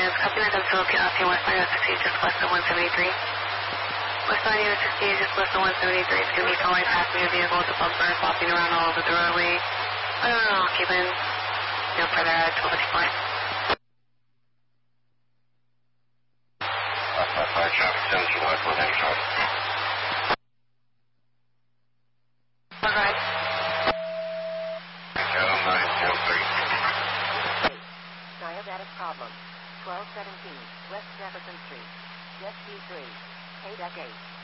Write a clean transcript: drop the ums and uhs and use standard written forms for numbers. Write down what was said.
is copy that comes to option westbound 60 just west of 173. Westbound 60 just west of 173. It's going to be following passenger vehicle with the bumper flopping around all over the roadway. Keeping no further at 1254. Traffic 17 west 195. All right. 903. Diabetic problem. 1217 West Jefferson Street. Jet C3. KDEC 8.